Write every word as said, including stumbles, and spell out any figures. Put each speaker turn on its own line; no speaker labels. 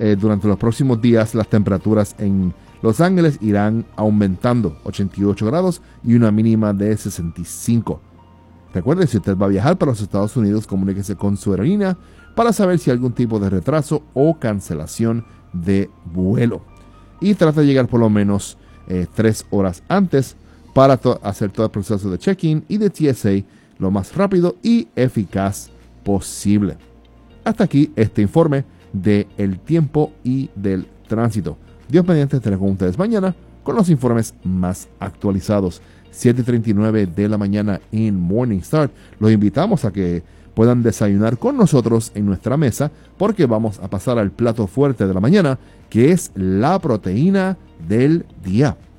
eh, durante los próximos días las temperaturas en Los Ángeles irán aumentando, ochenta y ocho grados y una mínima de sesenta y cinco. Recuerde, si usted va a viajar para los Estados Unidos, comuníquese con su aerolínea para saber si hay algún tipo de retraso o cancelación de vuelo. Y trata de llegar por lo menos eh, tres horas antes para to- hacer todo el proceso de check-in y de T S A lo más rápido y eficaz posible. Hasta aquí este informe del tiempo y del tránsito. Dios mediante, estaré con ustedes mañana con los informes más actualizados. siete y treinta y nueve de la mañana en Morning Start. Los invitamos a que puedan desayunar con nosotros en nuestra mesa, porque vamos a pasar al plato fuerte de la mañana, que es la proteína del día.